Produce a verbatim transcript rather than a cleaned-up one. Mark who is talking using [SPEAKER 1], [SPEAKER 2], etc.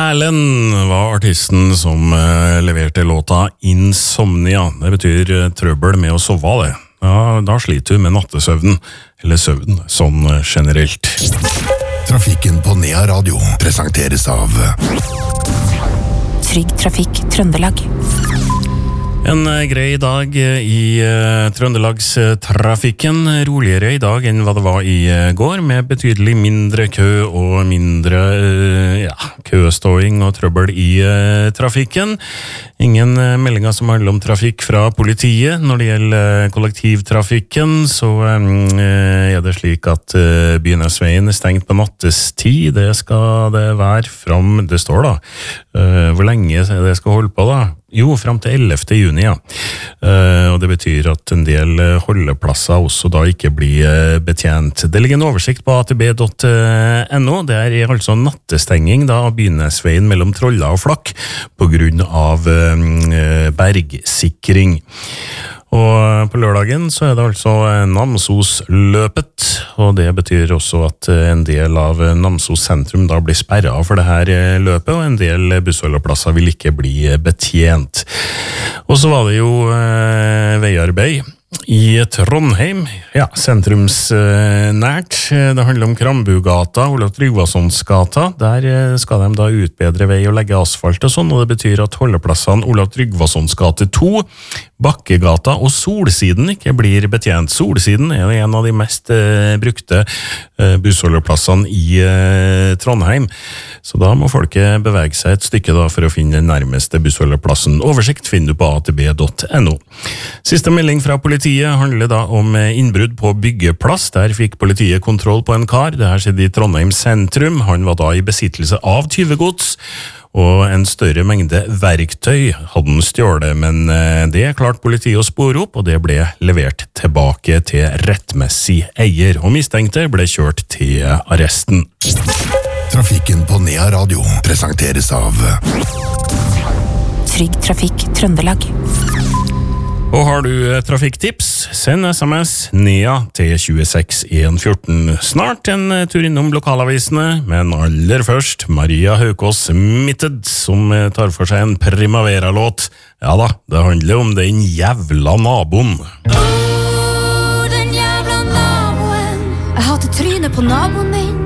[SPEAKER 1] Erlend var artisten som uh, leverte låta Insomnia. Det betyr uh, trøbbel med å sove det. Ja, da sliter du med nattesøvnen, eller søvn, sånn uh, generelt.
[SPEAKER 2] Trafikken på Nea Radio presenteres av
[SPEAKER 3] Trygg Trafikk Trøndelag.
[SPEAKER 1] En grei dag i uh, Trøndelagstrafikken, roligere i dag enn hva det var i uh, går, med betydelig mindre kø og mindre uh, ja, køståing og trøbbel i uh, trafikken. Ingen uh, meldinger som handler om trafikk fra politiet. Når det gjelder uh, kollektivtrafikken, så um, uh, er det slik at uh, Bynesveien er stengt på nattestid. Det skal det være fram, det står da. Uh, hvor lenge det skal holde på da? Jo, frem til ellevte juni, ja. Uh, og det betyr at en del holdeplasser også da ikke blir uh, betjent. Det ligger en oversikt på a t b punktum n o. Det er altså nattestenging da, av Bynesveien mellom Trolla og Flakk på grunn av uh, bergsikring. Og på lørdagen så er det altså Namsos-løpet, og det betyr også at en del av Namsos sentrum da blir sperret for det her løpet, og en del bussholdeplasser vil ikke bli betjent. Og så var det jo eh, veiarbeid i Trondheim, ja, sentrumsnært. Det handler om Krambugata, Olav Tryggvasons gata. Der skal de da utbedre vei og legge asfalt og sånn, og det betyr at holdeplassene Olav Tryggvasons gate to, Bakkegata og Solsiden ikke blir betjent. Solsiden er en av de mest eh, brukte eh, bussholdeplassene i eh, Trondheim, så da må folket bevege seg et stykke da for å finne den nærmeste bussholdeplassen. Oversikt finner du på a t b punktum n o. Siste melding fra politiet handler da om innbrudd på byggeplass. Der fikk politiet kontroll på en kar. Det her skjedde i Trondheim sentrum. Han var da i besittelse av tyvegods, og en større mengde verktøy hadde han stjålet, men det klarte politiet å spore opp, og det ble levert tilbake til rettmessig eier, og mistenkte ble kjørt til arresten.
[SPEAKER 2] Trafikken på Nea Radio presenteres av
[SPEAKER 3] Trygg Trafikk Trøndelag.
[SPEAKER 1] Og har du trafikktips, send sms Nea til tjueseks en fjorten. Snart en tur innom lokalavisene, men aller først Maria Haukås Mitted, som tar for seg en Primavera-låt. Ja da, det handler om den jævla naboen.
[SPEAKER 4] Oh, den jævla naboen. Jeg hater trynet på naboen